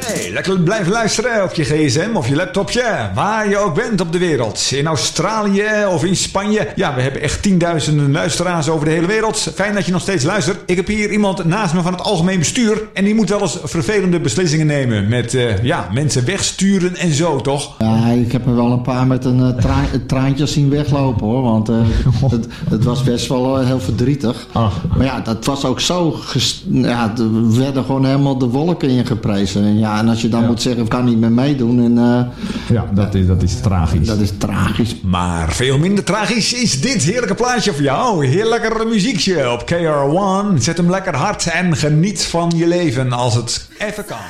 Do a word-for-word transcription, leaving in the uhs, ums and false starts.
Hey, lekker blijven luisteren op je gsm of je laptopje. Waar je ook bent op de wereld. In Australië of in Spanje. Ja, we hebben echt tienduizenden luisteraars over de hele wereld. Fijn dat je nog steeds luistert. Ik heb hier iemand naast me van het algemeen bestuur. En die moet wel eens vervelende beslissingen nemen. Met uh, ja, mensen wegsturen en zo, toch? Ja, ik heb er wel een paar met een uh, tra- traantje zien weglopen, hoor. Want uh, het, het was best wel uh, heel verdrietig. Ah. Maar ja, dat was ook zo... Gest- ja, er werden gewoon helemaal de wolken ingeprezen. En ja, en als je dan Ja. moet zeggen, ik kan niet meer meedoen. En, uh, Ja, dat is, dat is tragisch. dat is tragisch. Maar veel minder tragisch is dit heerlijke plaatje voor jou. Heel lekker muziekje op K R one. Zet hem lekker hard en geniet van je leven als het even kan.